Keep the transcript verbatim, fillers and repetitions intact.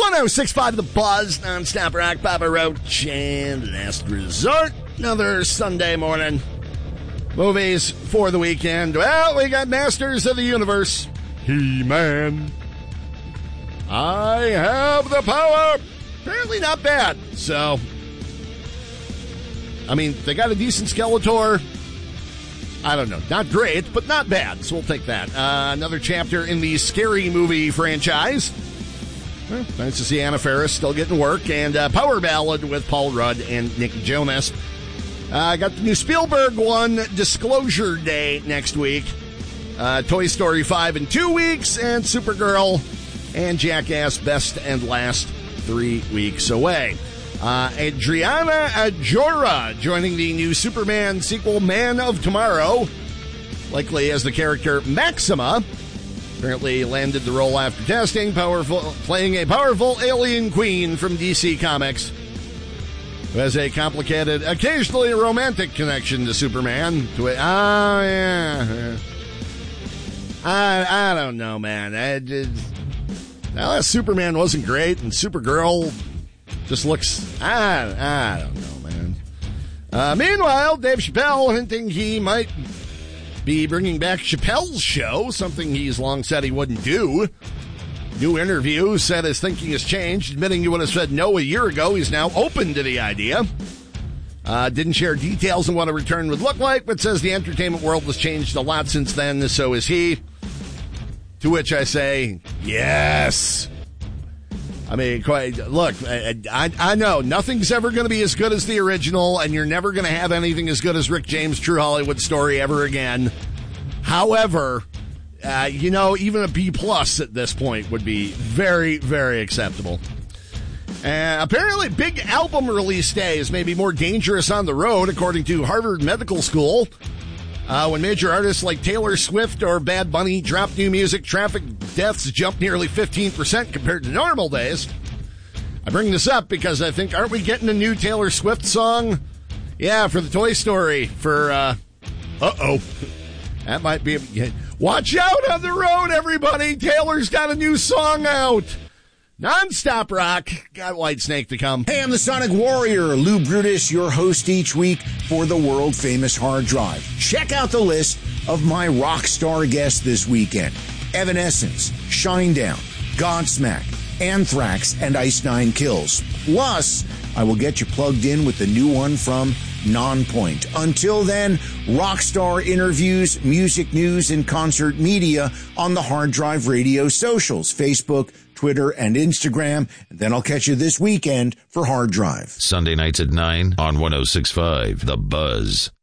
one oh six point five The Buzz, non-stop rock, Papa Roach, and Last Resort. Another Sunday morning. Movies for the weekend. Well, we got Masters of the Universe. He-Man. I have the power. Apparently not bad. So, I mean, they got a decent Skeletor. I don't know. Not great, but not bad. So we'll take that. Uh, another chapter in the Scary Movie franchise. Well, nice to see Anna Faris still getting work. And uh, Power Ballad with Paul Rudd and Nick Jonas. I uh, got the new Spielberg one, Disclosure Day, next week. Uh, Toy Story five in two weeks. And Supergirl and Jackass Best and Last three weeks away. Uh, Adriana Ajora joining the new Superman sequel, Man of Tomorrow, likely as the character Maxima. Apparently landed the role after testing, powerful, playing a powerful alien queen from D C Comics, who has a complicated, occasionally romantic connection to Superman. To it, oh yeah, I I don't know, man. I just, well, that Superman wasn't great, and Supergirl just looks, I, I don't know, man. Uh, meanwhile, Dave Chappelle hinting he might be bringing back Chappelle's Show, something he's long said he wouldn't do. New interview said his thinking has changed, admitting he would have said no a year ago. He's now open to the idea. Uh, didn't share details on what a return would look like, but says the entertainment world has changed a lot since then, so has he. To which I say, yes. I mean, quite, look, I, I, I know nothing's ever going to be as good as the original, and you're never going to have anything as good as Rick James' True Hollywood Story ever again. However, uh, you know, even a B plus at this point would be very, very acceptable. Uh, apparently, big album release day is maybe more dangerous on the road, according to Harvard Medical School. Uh, when major artists like Taylor Swift or Bad Bunny drop new music, traffic deaths jump nearly fifteen percent compared to normal days. I bring this up because I think, aren't we getting a new Taylor Swift song? Yeah, for the Toy Story. For, uh, uh-oh. That might be, a, watch out on the road, everybody. Taylor's got a new song out. Non-stop rock. Got Whitesnake to come. Hey, I'm the Sonic Warrior, Lou Brutus, your host each week for the world-famous Hard Drive. Check out the list of my rock star guests this weekend. Evanescence, Shinedown, Godsmack, Anthrax, and Ice Nine Kills. Plus, I will get you plugged in with the new one from Nonpoint. Until then, rock star interviews, music news, and concert media on the Hard Drive Radio socials, Facebook, Twitter, and Instagram. And then I'll catch you this weekend for Hard Drive. Sunday nights at nine on one oh six point five The Buzz.